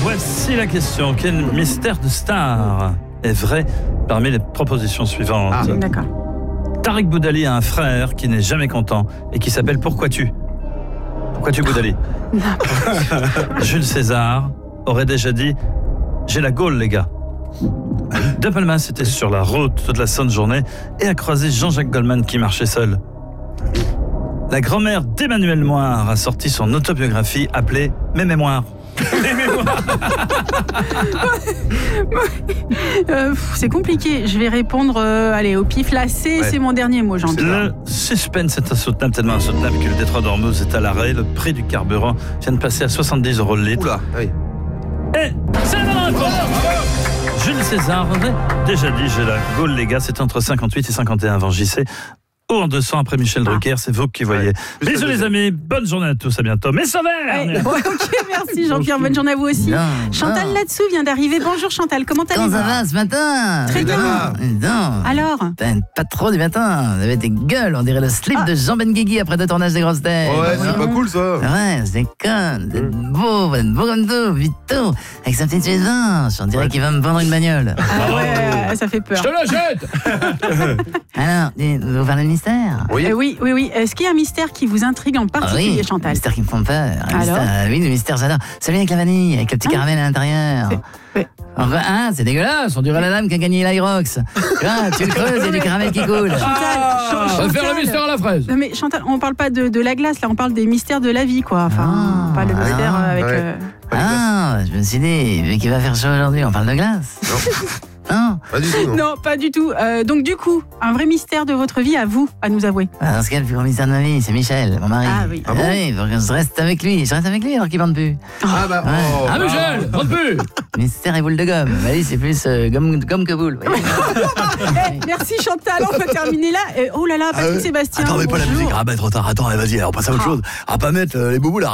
Voici la question. Quel mystère de star est vrai parmi les propositions suivantes? D'accord. Tariq Boudali a un frère qui n'est jamais content et qui s'appelle Pourquoi tu Boudali? Jules César aurait déjà dit « J'ai la gaule, les gars ». De Palmas était sur la route toute la sainte journée et a croisé Jean-Jacques Goldman qui marchait seul. La grand-mère d'Emmanuel Moire a sorti son autobiographie appelée « Mes mémoires ». C'est compliqué. Je vais répondre au pif. Là, c'est mon dernier mot, Jean. Le suspense est insoutenable, tellement insoutenable que le détroit d'Ormuz est à l'arrêt. Le prix du carburant vient de passer à 70 € le litre. Oula, oui. Et c'est la réponse. Jules César avait déjà dit j'ai la gaule, les gars. C'est entre 58 et 51 avant JC. Ou en 200 après Michel Drucker, c'est vous qui voyez. Bisous les amis, bonne journée à tous, à bientôt. Mais Sauverne Ok, merci Jean-Pierre, bonne journée à vous aussi. Chantal là-dessous vient d'arriver. Bonjour Chantal, comment allez-vous? Comment ça va ce matin? Très bien. Non. Alors? Pas trop du matin, vous avez des gueules, on dirait le slip de Jean Benguigui après 2 tournages des grosses têtes. Ouais, c'est pas cool ça. Ouais, c'est con, vous êtes beau comme tout, Vito, avec sa petite suivante, on dirait qu'il va me vendre une bagnole. Ah ouais, ça fait peur. Je te la jette. Alors, vous parlez de mystère? Oui. Oui. Est-ce qu'il y a un mystère qui vous intrigue en particulier, Chantal? Un mystère qui me font peur. Alors Oui, le mystère, j'adore. Celui avec la vanille, avec le petit caramel à l'intérieur. Enfin, c'est dégueulasse, on dirait la dame qui a gagné l'Irox. Tu le creuses, il y a du caramel qui coule. Chantal, On va faire le mystère à la fraise. Non mais Chantal, on parle pas de la glace, là on parle des mystères de la vie, quoi. Enfin, pas le mystère avec... Je me suis dit, vu qu'il va faire chaud aujourd'hui, on parle de glace. Non. Pas du tout, non. Non, pas du tout. Donc du coup, un vrai mystère de votre vie à vous, à nous avouer. Dans ce cas, le plus grand mystère de ma vie, c'est Michel, mon mari. Ah oui. Ah bon Oui, faut que je reste avec lui. Je reste avec lui alors qu'il bande plus. Ah bah, oh. Ah Michel, bande plus. Mystère et boule de gomme. Bah oui, c'est plus gomme que boule. Merci Chantal, on va terminer là. Oh là là, Patrick Sébastien. Attends, mais pas la bonjour. musique. Ah bah trop tard. Attends, vas-y, on passe à autre chose. À pas mettre les boubous là.